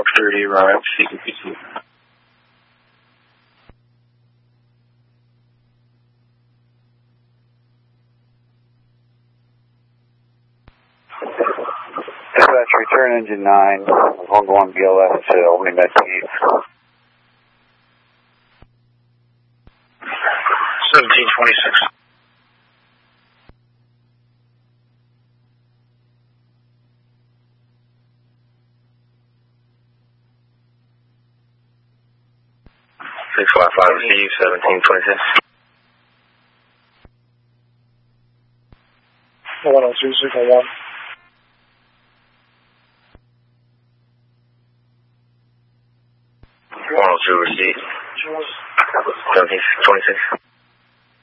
30, right, CPC. Dispatch, return engine 9, 1-1 BLS to Albany Med Chief. 1726. Six five five receive 1726. 102, signal 1. 102 receive 1726.